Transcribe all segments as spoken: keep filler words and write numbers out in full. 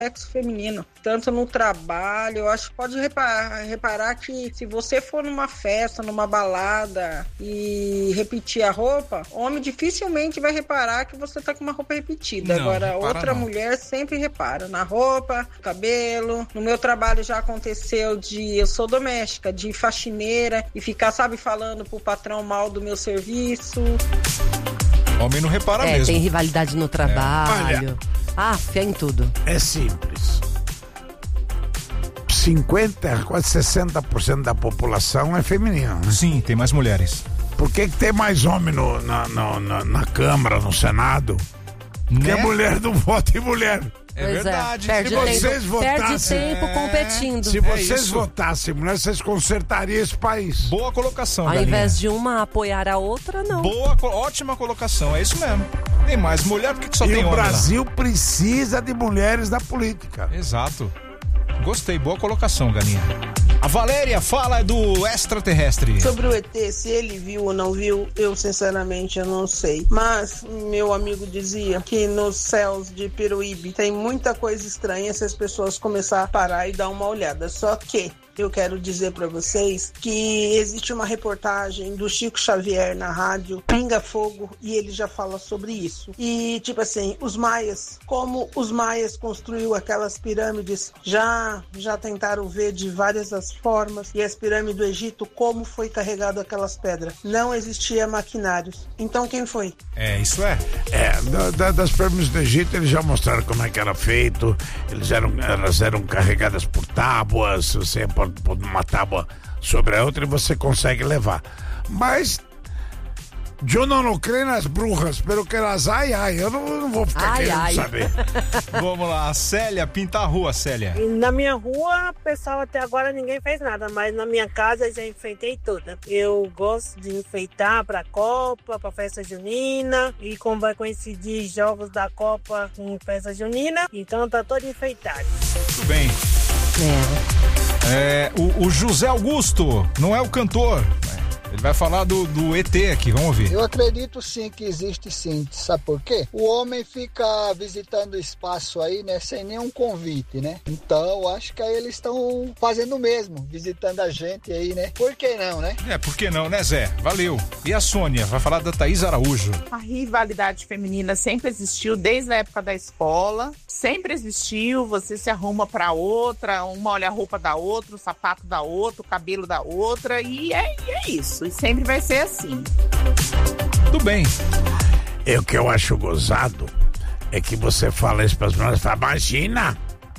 sexo feminino, tanto no trabalho. Eu acho que pode reparar, reparar que se você for numa festa, numa balada e repetir a roupa, homem dificilmente vai reparar que você tá com uma roupa repetida. Não, Agora, outra não. mulher sempre repara na roupa, no cabelo. No meu trabalho já aconteceu de, eu sou doméstica, de faxineira e ficar, sabe, falando pro patrão mal do meu serviço. Homem não repara É, mesmo. tem rivalidade no trabalho. Olha. Ah, fé em tudo. É simples. cinquenta, quase sessenta por cento da população é feminina, né? Sim, tem mais mulheres. Por que, que tem mais homem no, na, na, na, na Câmara, no Senado? Porque Né? a mulher não vota em mulher. É Pois verdade. Perde Se tempo, vocês perde votassem- tempo competindo. Se É vocês isso. votassem mulher, vocês consertariam esse país. Boa colocação, Ao Galinha. invés de uma apoiar a outra, não. Boa, co- ótima colocação, é isso mesmo. Tem mais mulher, por que, que só E tem o homem lá? Brasil precisa de mulheres na política. Exato. Gostei, boa colocação, Galinha. A Valéria fala do extraterrestre. Sobre o E T, se ele viu ou não viu, eu sinceramente eu não sei. Mas meu amigo dizia que nos céus de Peruíbe tem muita coisa estranha se as pessoas começarem a parar e dar uma olhada. Só que eu quero dizer pra vocês que existe uma reportagem do Chico Xavier na rádio Pinga Fogo e ele já fala sobre isso. E tipo assim, os maias, como os maias construíram aquelas pirâmides, já já tentaram ver de várias as formas, e as pirâmides do Egito, como foi carregado aquelas pedras. Não existia maquinários. Então quem foi? É, isso é. É, da, da, das pirâmides do Egito eles já mostraram como é que era feito. Eles eram, elas eram carregadas por tábuas. Você pode pôr uma tábua sobre a outra e você consegue levar. Mas eu não creio nas bruxas, pelo que elas ai, ai, eu não, não vou ficar Ai, querendo ai. saber. Vamos lá, a Célia pinta a rua, Célia. E na minha rua, pessoal, até agora ninguém fez nada, mas na minha casa eu já enfeitei toda. Eu gosto de enfeitar pra Copa, pra festa junina, e como vai coincidir jogos da Copa com festa junina, então tá todo enfeitado. Tudo bem. É. É, o, o José Augusto, não é o cantor. Ele vai falar do, do E T aqui, vamos ouvir. Eu acredito sim que existe sim, sabe por quê? O homem fica visitando o espaço aí, né, sem nenhum convite, né? Então, acho que aí eles estão fazendo o mesmo, visitando a gente aí, né? Por que não, né? É, por que não, né, Zé? Valeu. E a Sônia vai falar da Thaís Araújo. A rivalidade feminina sempre existiu desde a época da escola, sempre existiu, você se arruma pra outra, uma olha a roupa da outra, o sapato da outra, o cabelo da outra, e é, e é isso, e sempre vai ser assim. Tudo bem. E o que eu acho gozado é que você fala isso para as mulheres, fala, imagina.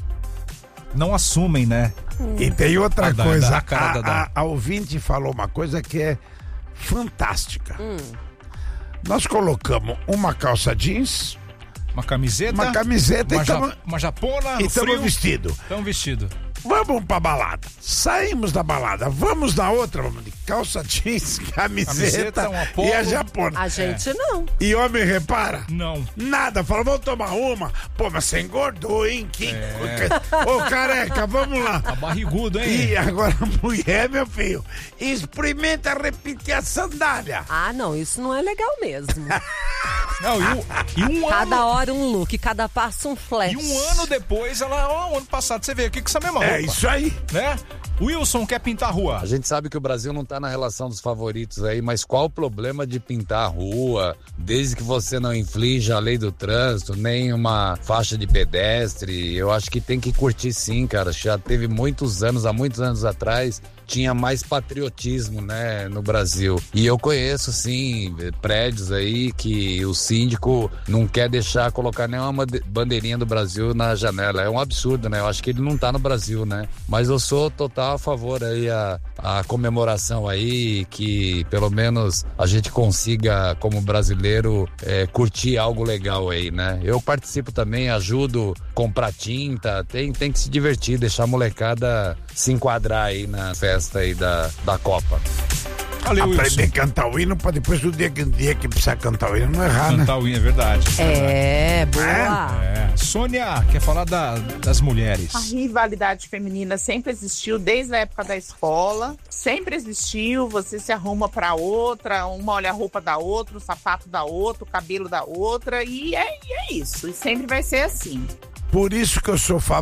Não assumem, né? E tem outra Ah, dá, coisa, dá a cara, a, dá, dá. a, a ouvinte falou uma coisa que é fantástica. Nós colocamos uma calça jeans, Uma camiseta. uma camiseta Uma, e ja- tamo, uma japona, e no tamo frio. vestido. Tão vestido. Vamos pra balada. Saímos da balada, vamos na outra, vamos de calça jeans, camiseta, Camiseta, um apolo. e a japona. A gente não. E homem repara? Não. Nada, fala, vamos tomar uma. Pô, mas você engordou, hein? Que... É. Ô, careca, vamos lá. Tá barrigudo, hein? E agora, mulher, meu filho, experimenta repetir a sandália. Ah, não, isso não é legal mesmo. Não, e, um- e um ano. Cada hora um look, cada passo um flash. E um ano depois, ela, ó, o ano passado, você veio aqui com essa mesma roupa. É isso aí. Né? Wilson quer pintar a rua. A gente sabe que o Brasil não tá na relação dos favoritos aí, mas qual o problema de pintar a rua, desde que você não inflige a lei do trânsito, nem uma faixa de pedestre? Eu acho que tem que curtir sim, cara. Já teve muitos anos, há muitos anos atrás, tinha mais patriotismo, né, no Brasil. E eu conheço, sim, prédios aí que o síndico não quer deixar colocar nenhuma bandeirinha do Brasil na janela. É um absurdo, né? Eu acho que ele não tá no Brasil, né? Mas eu sou total a favor aí a, a comemoração aí, que pelo menos a gente consiga, como brasileiro, é, curtir algo legal aí, né? Eu participo também, ajudo comprar tinta, tem, tem que se divertir, deixar a molecada se enquadrar aí na festa aí da, da Copa. Valeu, Wilson. Aprender a cantar o hino pra depois do dia que, dia que precisar cantar o hino não errar, né? Cantar o hino, é verdade. É, boa. É. Sônia quer falar da- das mulheres. A rivalidade feminina sempre existiu desde a época da escola, sempre existiu, você se arruma pra outra, uma olha a roupa da outra, o sapato da outra, o cabelo da outra, e é, e é isso, e sempre vai ser assim. Por isso que eu sou